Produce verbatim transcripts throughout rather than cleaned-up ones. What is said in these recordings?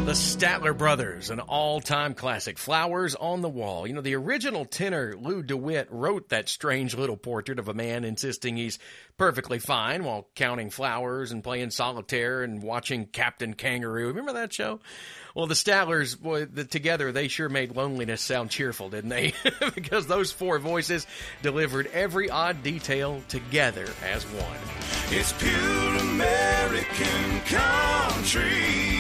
The Statler Brothers, an all-time classic, Flowers on the Wall. You know, the original tenor, Lou DeWitt, wrote that strange little portrait of a man insisting he's perfectly fine while counting flowers and playing solitaire and watching Captain Kangaroo. Remember that show? Well, the Statlers, boy, the, together, they sure made loneliness sound cheerful, didn't they? Because those four voices delivered every odd detail together as one. It's pure American country.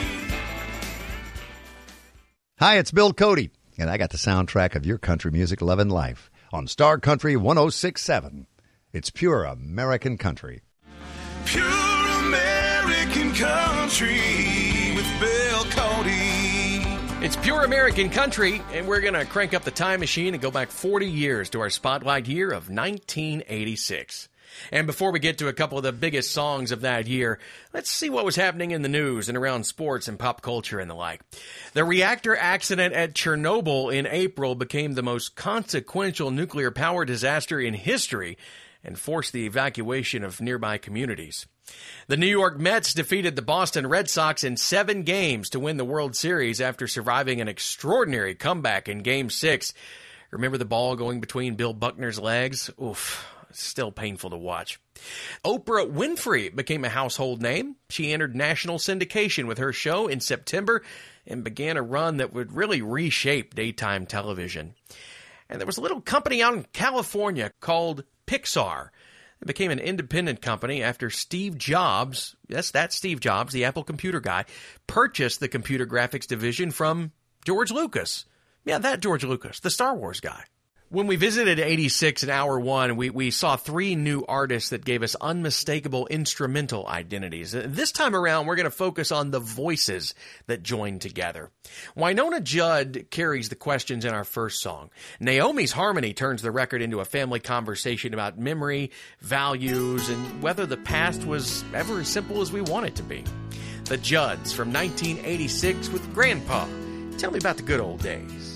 Hi, it's Bill Cody, and I got the soundtrack of your country music loving life on Star Country one oh six point seven. It's pure American country. Pure American country with Bill Cody. It's pure American country, and we're going to crank up the time machine and go back forty years to our spotlight year of nineteen eighty-six. And before we get to a couple of the biggest songs of that year, let's see what was happening in the news and around sports and pop culture and the like. The reactor accident at Chernobyl in April became the most consequential nuclear power disaster in history and forced the evacuation of nearby communities. The New York Mets defeated the Boston Red Sox in seven games to win the World Series after surviving an extraordinary comeback in Game six. Remember the ball going between Bill Buckner's legs? Oof. Still painful to watch. Oprah Winfrey became a household name. She entered national syndication with her show in September and began a run that would really reshape daytime television. And there was a little company out in California called Pixar. It became an independent company after Steve Jobs, yes, that's Steve Jobs, the Apple computer guy, purchased the computer graphics division from George Lucas. Yeah, that George Lucas, the Star Wars guy. When we visited eighty-six in hour one, we, we saw three new artists that gave us unmistakable instrumental identities. This time around, we're going to focus on the voices that joined together. Wynonna Judd carries the questions in our first song. Naomi's harmony turns the record into a family conversation about memory, values, and whether the past was ever as simple as we want it to be. The Judds from nineteen eighty-six with Grandpa. Tell me about the good old days.